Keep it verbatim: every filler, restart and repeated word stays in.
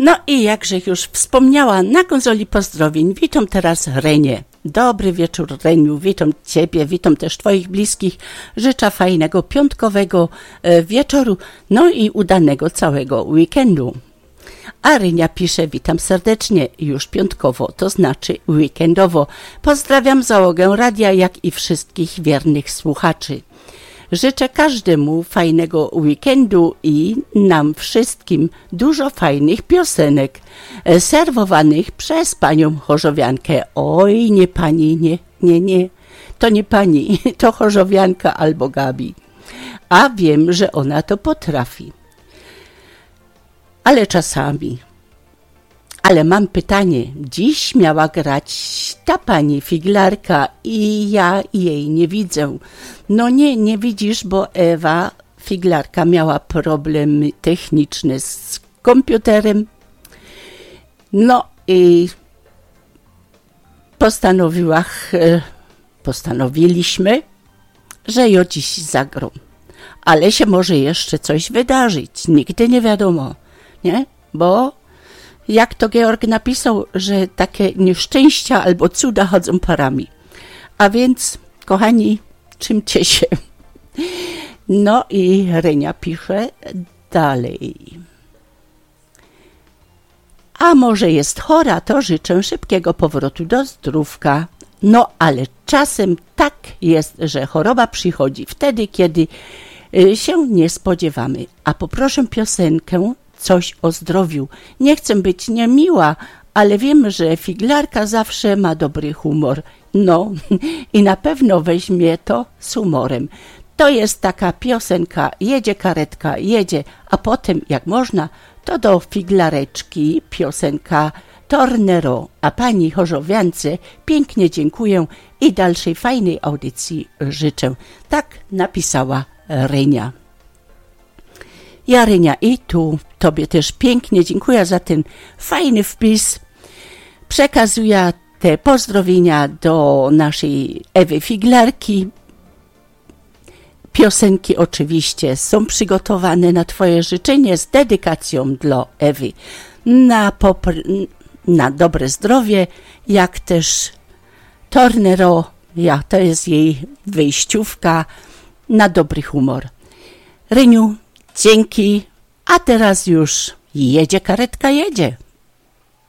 No i jakże już wspomniała, na konsoli pozdrowień witam teraz Renię. Dobry wieczór, Reniu, witam Ciebie, witam też Twoich bliskich. Życzę fajnego piątkowego wieczoru, no i udanego całego weekendu. A Renia pisze, witam serdecznie, już piątkowo, to znaczy weekendowo. Pozdrawiam załogę radia, jak i wszystkich wiernych słuchaczy. Życzę każdemu fajnego weekendu i nam wszystkim dużo fajnych piosenek serwowanych przez panią Chorzowiankę. Oj, nie pani, nie, nie, nie, to nie pani, to Chorzowianka albo Gabi. A wiem, że ona to potrafi. Ale czasami. Ale mam pytanie. Dziś miała grać ta pani figlarka i ja jej nie widzę. No nie, nie widzisz, bo Ewa, figlarka, miała problemy techniczne z komputerem. No i postanowiła, postanowiliśmy, że ją dziś zagrą. Ale się może jeszcze coś wydarzyć. Nigdy nie wiadomo, nie? Bo jak to Georg napisał, że takie nieszczęścia albo cuda chodzą parami. A więc, kochani, czymcie się. No i Renia pisze dalej. A może jest chora, to życzę szybkiego powrotu do zdrówka. No ale czasem tak jest, że choroba przychodzi wtedy, kiedy się nie spodziewamy. A poproszę piosenkę Coś o zdrowiu. Nie chcę być niemiła, ale wiem, że figlarka zawsze ma dobry humor. No i na pewno weźmie to z humorem. To jest taka piosenka, jedzie karetka, jedzie, a potem jak można, to do figlareczki piosenka Tornero. A pani Chorzowiance pięknie dziękuję i dalszej fajnej audycji życzę. Tak napisała Renia. Ja, Renia, i tu Tobie też pięknie dziękuję za ten fajny wpis. Przekazuję te pozdrowienia do naszej Ewy Figlarki. Piosenki oczywiście są przygotowane na Twoje życzenie z dedykacją dla Ewy. Na, popr- na dobre zdrowie, jak też Tornero, ja, to jest jej wyjściówka, na dobry humor. Reniu, dzięki, a teraz już jedzie karetka, jedzie.